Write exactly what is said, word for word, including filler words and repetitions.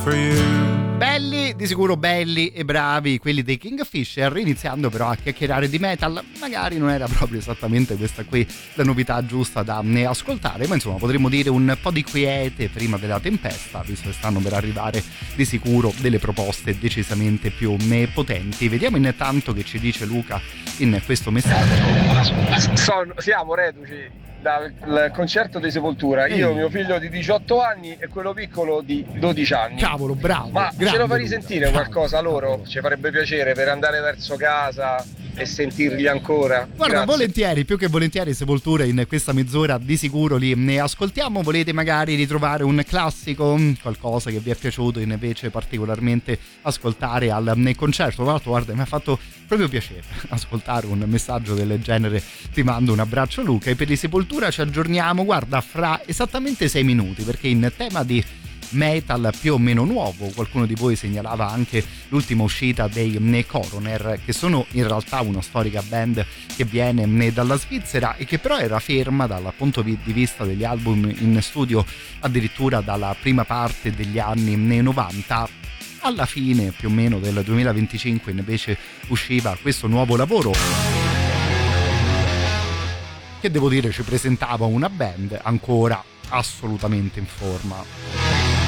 for you. Belli, di sicuro belli e bravi quelli dei Kingfisher, iniziando però a chiacchierare di metal. Magari non era proprio esattamente questa qui la novità giusta da ascoltare, ma insomma potremmo dire un po' di quiete prima della tempesta, visto che stanno per arrivare di sicuro delle proposte decisamente più potenti. Vediamo intanto che ci dice Luca in questo messaggio. Sono, siamo reduci dal concerto di Sepoltura. Io, mio figlio di diciotto anni e quello piccolo di dodici anni. Cavolo, bravo. Ma ce lo fai risentire Luca. qualcosa loro? Ci farebbe piacere per andare verso casa e sentirli ancora. Guarda, Grazie. volentieri, più che volentieri Sepoltura in questa mezz'ora di sicuro li ne ascoltiamo. Volete magari ritrovare un classico, qualcosa che vi è piaciuto invece particolarmente ascoltare al nel concerto? Tra l'altro, guarda, mi ha fatto proprio piacere ascoltare un messaggio del genere. Ti mando un abbraccio Luca, e per i Sepoltura ci aggiorniamo, guarda, fra esattamente sei minuti, perché in tema di metal più o meno nuovo, qualcuno di voi segnalava anche l'ultima uscita dei Coroner, che sono in realtà una storica band che viene dalla Svizzera e che però era ferma dal punto di vista degli album in studio addirittura dalla prima parte degli anni novanta. Alla fine più o meno del duemilaventicinque invece usciva questo nuovo lavoro che devo dire ci presentava una band ancora assolutamente in forma.